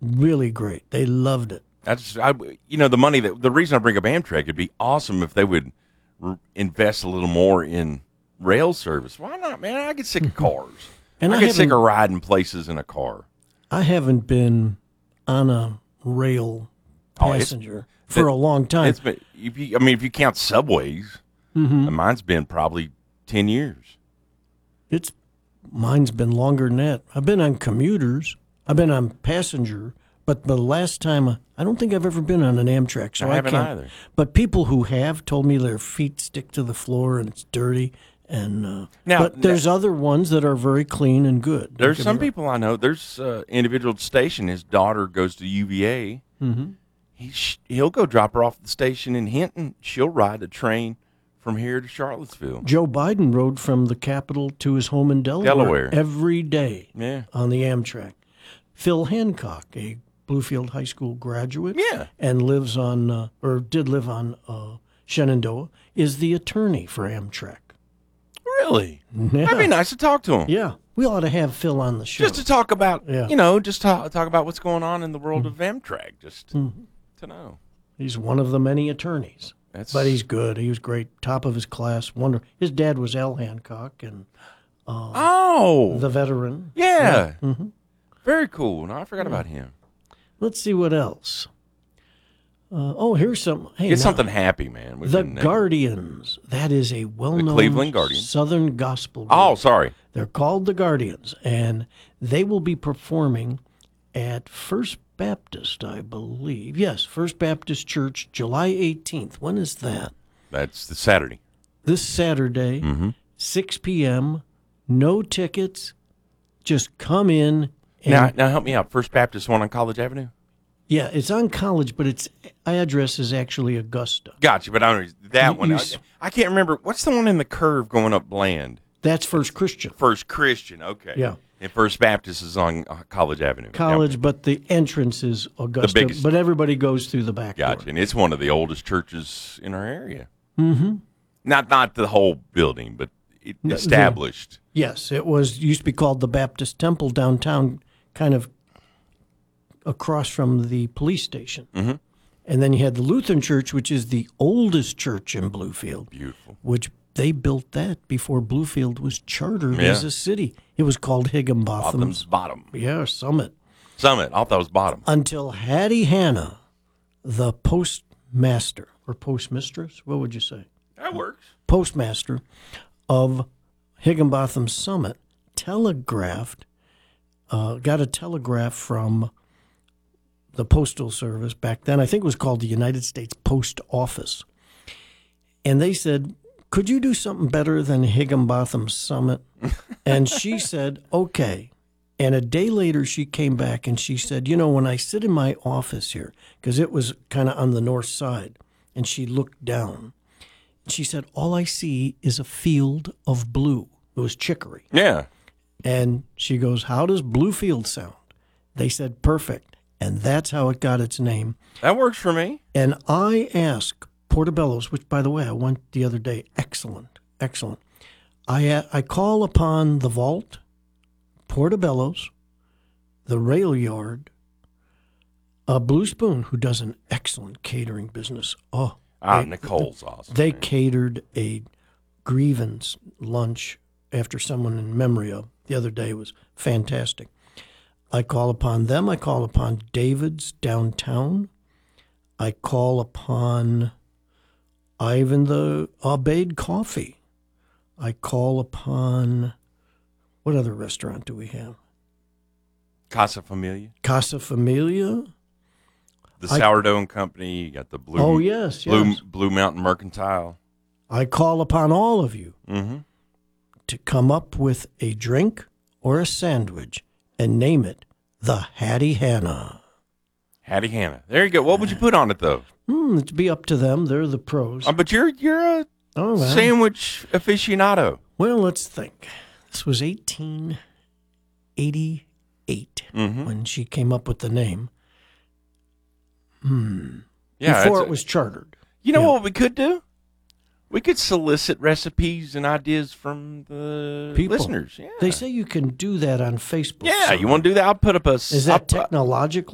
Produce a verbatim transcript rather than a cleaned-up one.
really great. They loved it. That's I, you know the money that the reason I bring up Amtrak, it'd be awesome if they would r- invest a little more in rail service. Why not, man? I get sick of cars. And I, I get sick haven't- of riding places in a car. I haven't been on a rail Oh, it's- passenger for a long time. It's been, if you, I mean, if you count subways, Mm-hmm. mine's been probably ten years. It's mine's been longer than that. I've been on commuters. I've been on passenger, but the last time I don't think I've ever been on an Amtrak. So I I, haven't can't. either. But people who have told me their feet stick to the floor and it's dirty. And uh, Now- but there's other ones that are very clean and good. Don't There's get me some wrong. people I know. There's uh, individual station. His daughter goes to U V A. Mm-hmm. He sh- he'll go drop her off at the station in Hinton. She'll ride a train from here to Charlottesville. Joe Biden rode from the Capitol to his home in Delaware, Delaware. every day Yeah. on the Amtrak. Phil Hancock, a Bluefield High School graduate, Yeah. and lives on uh, or did live on uh, Shenandoah, is the attorney for Amtrak. Really? Yeah. That'd be nice to talk to him. Yeah, we ought to have Phil on the show. Just to talk about, Yeah. you know, just talk, talk about what's going on in the world of Amtrak. Just Mm-hmm. to know. He's one of the many attorneys. That's But he's good. He was great, top of his class. Wonder his dad was Al Hancock, and oh the veteran. yeah, Mhm. very cool. No, I forgot about him. Let's see what else. Uh, oh, here's some. Hey, It's now, something happy, man. We've The been- Guardians. That is a well-known Cleveland Guardians. Southern gospel group. Oh, sorry. They're called the Guardians, and they will be performing at First Baptist, I believe. Yes, First Baptist Church, July eighteenth. When is that? That's the Saturday. This Saturday, Mm-hmm. six p.m., no tickets. Just come in. And, Now, now help me out. First Baptist one on College Avenue. yeah, it's on College, but its address is actually Augusta. Gotcha, but I don't. That You- one. you I, s- I can't remember. What's the one in the curve going up Bland? That's First Christian. First Christian. Okay. Yeah. And First Baptist is on uh, College Avenue. College, but the entrance is Augusta. biggest. But everybody goes through the back Yeah. Gotcha. door. And it's one of the oldest churches in our area. Mm-hmm. Not not the whole building, but it the- established. Yes, it was used to be called the Baptist Temple downtown, kind of across from the police station. Mm-hmm. And then you had the Lutheran Church, which is the oldest church in Bluefield, Beautiful. which they built that before Bluefield was chartered Yeah. as a city. It was called Bottom's Higginbotham's bottom. yeah, Summit. Summit. I thought it was bottom. Until Hattie Hanna, the postmaster or postmistress, what would you say? That works. Postmaster of Higginbotham Summit, telegraphed, uh, got a telegraph from the Postal Service back then. I think it was called the United States Post Office. And they said, could you do something better than Higginbotham Summit? And she said, okay. And a day later, she came back and she said, you know, when I sit in my office here, because it was kind of on the north side, and she looked down, she said, all I see is a field of blue. It was chicory. Yeah. And she goes, how does Bluefield sound? They said, perfect. And that's how it got its name. That works for me. And I asked Portobello's, which, by the way, I went the other day. Excellent, excellent. I I call upon the Vault, Portobello's, the Rail Yard, uh, Blue Spoon, who does an excellent catering business. Oh, Ah, they- Nicole's awesome. They man. catered a grievance lunch after someone in memory of the other day. It was fantastic. I call upon them. I call upon David's downtown. I call upon Ivan the Abaid Coffee. I call upon, what other restaurant do we have? Casa Familia. Casa Familia. The I- Sourdough and Company. You got the Blue. Oh, yes, Blue, yes. Blue Mountain Mercantile. I call upon all of you Mm-hmm. to come up with a drink or a sandwich and name it the Hattie Hanna. Hattie Hanna. There you go. What would you put on it though? Hmm, it'd be up to them. They're the pros. Uh, but you're you're a Oh, well. sandwich aficionado. Well, let's think. This was eighteen eighty-eight Mhm. when she came up with the name. Hmm. Yeah. Before it's it a- was chartered. You know yeah. what we could do? We could solicit recipes and ideas from the People. listeners. Yeah. They say you can do that on Facebook. Yeah. You somehow. want to do that? I'll put up a. Is that I'll- technologically